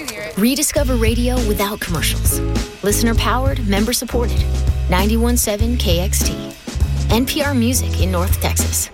Rediscover radio without commercials. Listener powered, member supported. 91.7 KXT. NPR Music in North Texas.